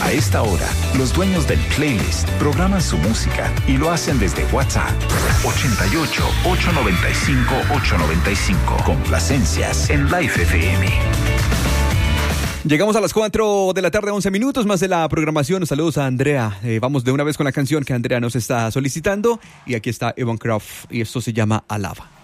A esta hora, los dueños del playlist programan su música y lo hacen desde WhatsApp. 88-895-895. Complacencias en Life FM. Llegamos a las 4 de la tarde, 11 minutos más de la programación. Saludos a Andrea. Vamos de una vez con la canción que Andrea nos está solicitando. Y aquí está Evan Croft y esto se llama Alaba.